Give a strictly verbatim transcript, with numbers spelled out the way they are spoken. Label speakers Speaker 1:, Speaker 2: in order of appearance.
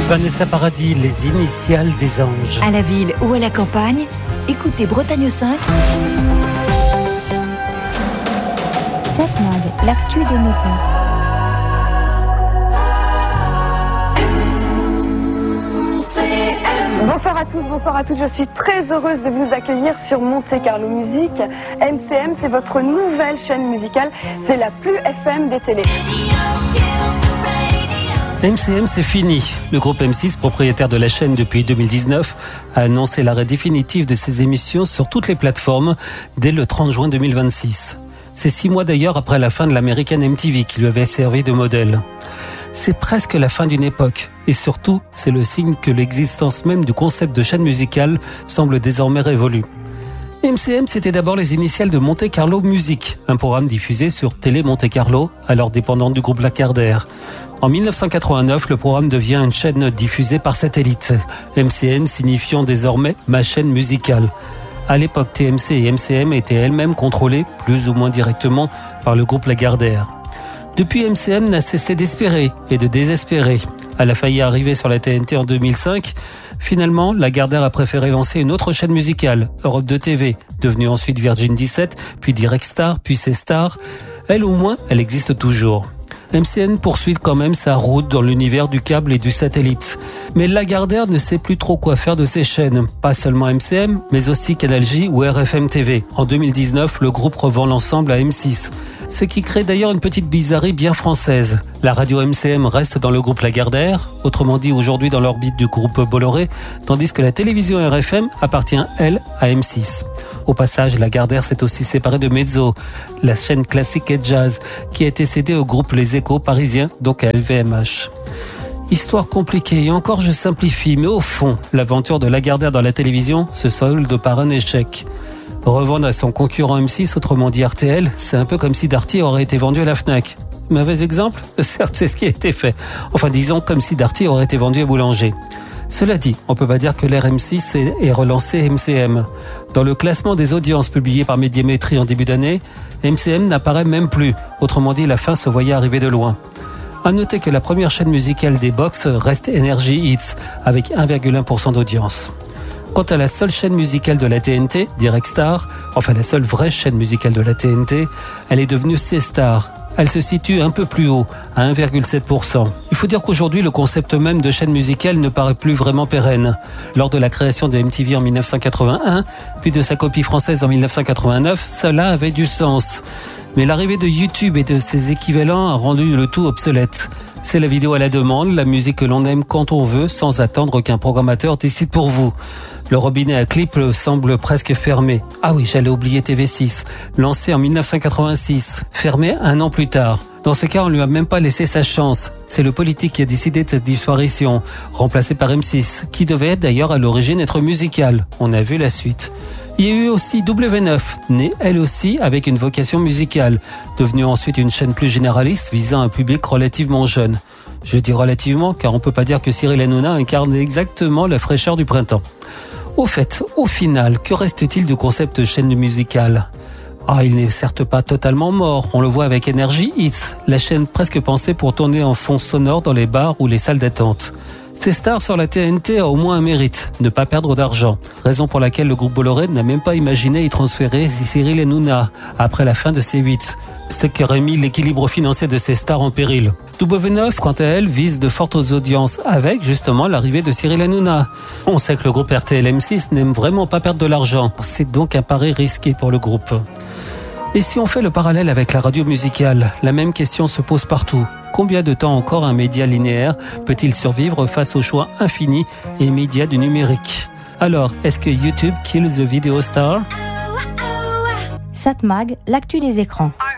Speaker 1: Vanessa Paradis, les initiales des anges.
Speaker 2: À la ville ou à la campagne, écoutez Bretagne cinq.
Speaker 3: sept Mag, l'actu des médias.
Speaker 4: Bonsoir à tous, bonsoir à toutes. Je suis très heureuse de vous accueillir sur Monte Carlo Musique. M C M, c'est votre nouvelle chaîne musicale. C'est la plus F M des télés.
Speaker 1: M C M, c'est fini. Le groupe M six, propriétaire de la chaîne depuis deux mille dix-neuf, a annoncé l'arrêt définitif de ses émissions sur toutes les plateformes dès le trente juin deux mille vingt-six. C'est six mois d'ailleurs après la fin de l'American M T V qui lui avait servi de modèle. C'est presque la fin d'une époque. Et surtout, c'est le signe que l'existence même du concept de chaîne musicale semble désormais révolue. M C M, c'était d'abord les initiales de Monte Carlo Music, un programme diffusé sur Télé Monte Carlo, alors dépendant du groupe Lagardère. En dix-neuf cent quatre-vingt-neuf, le programme devient une chaîne diffusée par satellite. M C M signifiant désormais ma chaîne musicale. À l'époque, T M C et M C M étaient elles-mêmes contrôlées, plus ou moins directement, par le groupe Lagardère. Depuis, M C M n'a cessé d'espérer et de désespérer. Elle a failli arriver sur la T N T en deux mille cinq. Finalement, Lagardère a préféré lancer une autre chaîne musicale, Europe deux T V, devenue ensuite Virgin dix-sept, puis Direct Star, puis C-Star. Elle, au moins, elle existe toujours. M C M poursuit quand même sa route dans l'univers du câble et du satellite. Mais Lagardère ne sait plus trop quoi faire de ses chaînes. Pas seulement M C M, mais aussi Canal J ou R F M T V. En deux mille dix-neuf, le groupe revend l'ensemble à M six. Ce qui crée d'ailleurs une petite bizarrerie bien française. La radio M C M reste dans le groupe Lagardère, autrement dit aujourd'hui dans l'orbite du groupe Bolloré, tandis que la télévision R F M appartient, elle, à M six. Au passage, Lagardère s'est aussi séparée de Mezzo, la chaîne classique et jazz, qui a été cédée au groupe Les Échos parisiens, donc à L V M H. Histoire compliquée, et encore je simplifie, mais au fond, l'aventure de Lagardère dans la télévision se solde par un échec. Revendre à son concurrent M six, autrement dit R T L, c'est un peu comme si Darty aurait été vendu à la Fnac. Mauvais exemple ? Certes, c'est ce qui a été fait. Enfin, disons comme si Darty aurait été vendu à Boulanger. Cela dit, on peut pas dire que l'ère M six ait relancé M C M. Dans le classement des audiences publié par Médiamétrie en début d'année, M C M n'apparaît même plus. Autrement dit, la fin se voyait arriver de loin. À noter que la première chaîne musicale des box reste Energy Hits, avec un virgule un pour cent d'audience. Quant à la seule chaîne musicale de la T N T, Direct Star, enfin la seule vraie chaîne musicale de la T N T, elle est devenue C-Star. Elle se situe un peu plus haut, à un virgule sept pour cent. Il faut dire qu'aujourd'hui, le concept même de chaîne musicale ne paraît plus vraiment pérenne. Lors de la création de M T V en dix-neuf cent quatre-vingt-un, puis de sa copie française en dix-neuf cent quatre-vingt-neuf, cela avait du sens. Mais l'arrivée de YouTube et de ses équivalents a rendu le tout obsolète. C'est la vidéo à la demande, la musique que l'on aime quand on veut, sans attendre qu'un programmateur décide pour vous. Le robinet à clip semble presque fermé. Ah oui, j'allais oublier T V six, lancé en dix-neuf cent quatre-vingt-six, fermé un an plus tard. Dans ce cas, on lui a même pas laissé sa chance. C'est le politique qui a décidé de cette disparition, remplacé par M six, qui devait d'ailleurs à l'origine être musical. On a vu la suite. Il y a eu aussi W neuf, née elle aussi avec une vocation musicale, devenue ensuite une chaîne plus généraliste visant un public relativement jeune. Je dis relativement car on peut pas dire que Cyril Hanouna incarne exactement la fraîcheur du printemps. Au fait, au final, que reste-t-il du concept chaîne musicale ? Ah, il n'est certes pas totalement mort, on le voit avec Energy Hits, la chaîne presque pensée pour tourner en fond sonore dans les bars ou les salles d'attente. C-Star sur la T N T a au moins un mérite, ne pas perdre d'argent. Raison pour laquelle le groupe Bolloré n'a même pas imaginé y transférer Cyril Hanouna après la fin de C huit. Ce qui aurait mis l'équilibre financier de C-Star en péril. W neuf, quant à elle, vise de fortes audiences avec justement l'arrivée de Cyril Hanouna. On sait que le groupe R T L M six n'aime vraiment pas perdre de l'argent. C'est donc un pari risqué pour le groupe. Et si on fait le parallèle avec la radio musicale, la même question se pose partout. Combien de temps encore un média linéaire peut-il survivre face au choix infini et immédiat du numérique ? Alors, est-ce que YouTube kill the video star ?
Speaker 3: sept Mag, l'actu des écrans.